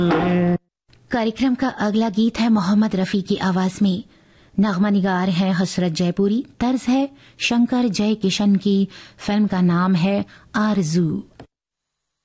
कार्यक्रम का अगला गीत है मोहम्मद रफी की आवाज में। नगमा निगार है हसरत जयपुरी, तर्ज है शंकर जय किशन की। फिल्म का नाम है आरज़ू।